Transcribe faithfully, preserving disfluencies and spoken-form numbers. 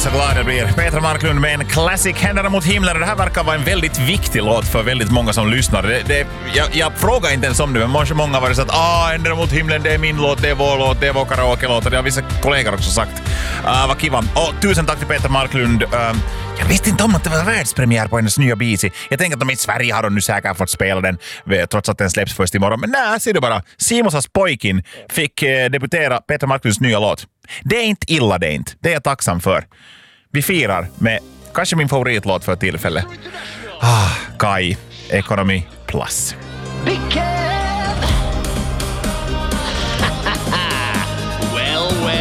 så glad jag blir. Petra Marklund med en classic, Händerna mot himlen. Det här verkar vara en väldigt viktig låt för väldigt många som lyssnar. Det, det, jag, jag frågar inte ens om det, men många, många har varit så att ah, Händerna mot himlen, det är min låt, det är vår låt, det är vår karaoke-låt. Det har vissa kollegor också sagt. Uh, vad kiva. Och tusen tack till Petra Marklund. Uh, jag visste inte om att det var världspremiär på hennes nya bici. Jag tänker att de i Sverige har de nu säkert fått spela den, trots att den släpps först imorgon. Men nej, ser du bara. Simosas pojkin fick eh, debutera Petra Marklunds nya låt. Det är inte illa, det är inte. Det är jag tacksam för. Vi firar med kanske min favoritlåt för tillfället. Ah, Kai, Economy Plus.